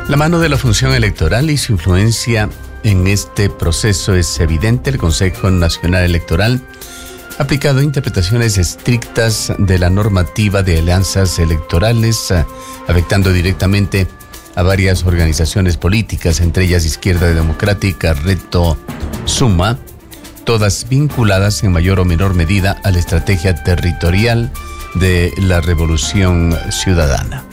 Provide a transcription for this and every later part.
La mano de la función electoral y su influencia en este proceso es evidente. El Consejo Nacional Electoral ha aplicado interpretaciones estrictas de la normativa de alianzas electorales, afectando directamente a varias organizaciones políticas, entre ellas Izquierda Democrática, Reto, Suma, todas vinculadas en mayor o menor medida a la estrategia territorial de la Revolución Ciudadana.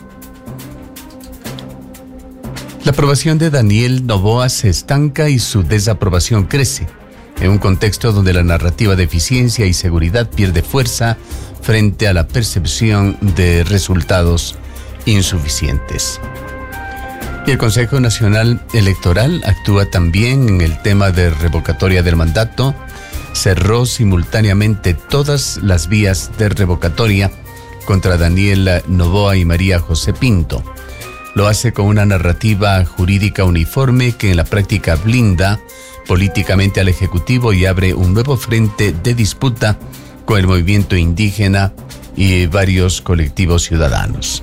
La aprobación de Daniel Noboa se estanca y su desaprobación crece, en un contexto donde la narrativa de eficiencia y seguridad pierde fuerza frente a la percepción de resultados insuficientes. Y el Consejo Nacional Electoral actúa también en el tema de revocatoria del mandato. Cerró simultáneamente todas las vías de revocatoria contra Daniel Noboa y María José Pinto. Lo hace con una narrativa jurídica uniforme que en la práctica blinda políticamente al Ejecutivo y abre un nuevo frente de disputa con el movimiento indígena y varios colectivos ciudadanos.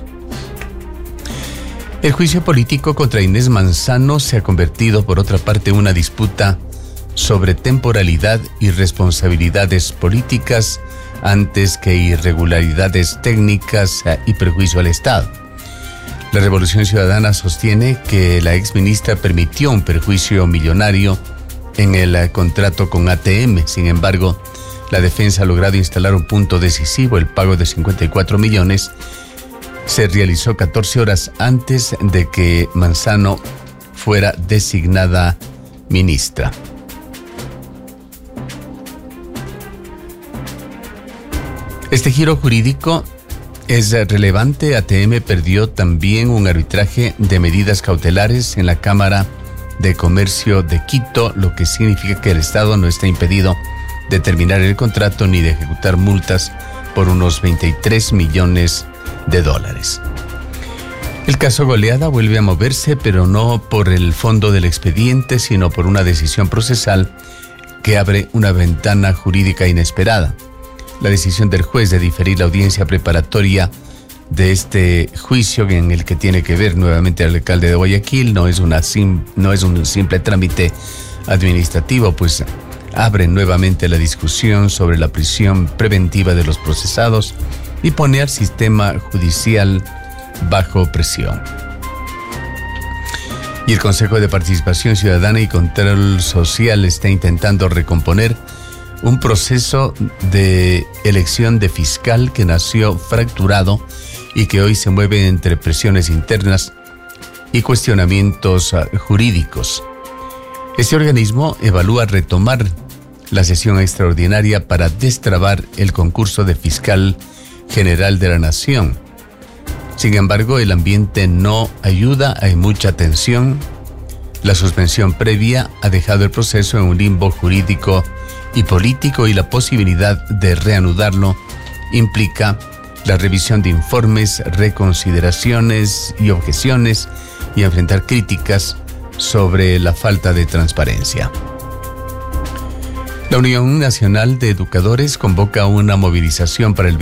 El juicio político contra Inés Manzano se ha convertido, por otra parte, en una disputa sobre temporalidad y responsabilidades políticas antes que irregularidades técnicas y perjuicio al Estado. La Revolución Ciudadana sostiene que la exministra permitió un perjuicio millonario en el contrato con ATM. Sin embargo, la defensa ha logrado instalar un punto decisivo. El pago de 54 millones se realizó 14 horas antes de que Manzano fuera designada ministra. Este giro jurídico es relevante. ATM perdió también un arbitraje de medidas cautelares en la Cámara de Comercio de Quito, lo que significa que el Estado no está impedido de terminar el contrato ni de ejecutar multas por unos 23 millones de dólares. El caso Goleada vuelve a moverse, pero no por el fondo del expediente, sino por una decisión procesal que abre una ventana jurídica inesperada. La decisión del juez de diferir la audiencia preparatoria de este juicio, en el que tiene que ver nuevamente al alcalde de Guayaquil, no es un simple trámite administrativo, pues abre nuevamente la discusión sobre la prisión preventiva de los procesados y pone al sistema judicial bajo presión. Y el Consejo de Participación Ciudadana y Control Social está intentando recomponer un proceso de elección de fiscal que nació fracturado y que hoy se mueve entre presiones internas y cuestionamientos jurídicos. Este organismo evalúa retomar la sesión extraordinaria para destrabar el concurso de fiscal general de la Nación. Sin embargo, el ambiente no ayuda, hay mucha tensión. La suspensión previa ha dejado el proceso en un limbo jurídico y político, y la posibilidad de reanudarlo implica la revisión de informes, reconsideraciones y objeciones, y enfrentar críticas sobre la falta de transparencia. La Unión Nacional de Educadores convoca una movilización para el